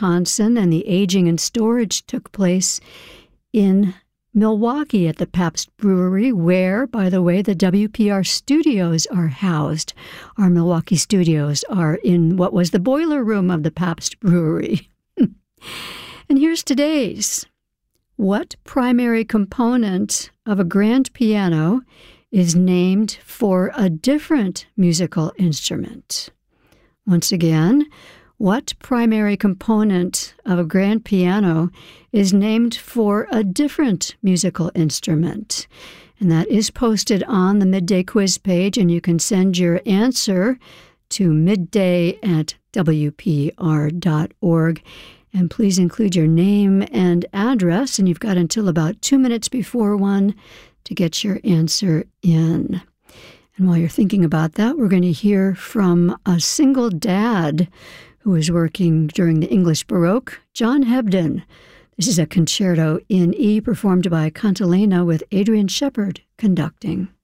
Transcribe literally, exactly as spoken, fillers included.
Wisconsin, and the aging and storage took place in Milwaukee at the Pabst Brewery, where, by the way, the W P R studios are housed. Our Milwaukee studios are in what was the boiler room of the Pabst Brewery. And here's today's. What primary component of a grand piano is named for a different musical instrument? Once again, what primary component of a grand piano is named for a different musical instrument? And that is posted on the Midday Quiz page, and you can send your answer to midday at w p r dot org. And please include your name and address, and you've got until about two minutes before one to get your answer in. And while you're thinking about that, we're going to hear from a single dad who was working during the English Baroque, John Hebden. This is a concerto in E performed by Cantilena with Adrian Shepard conducting.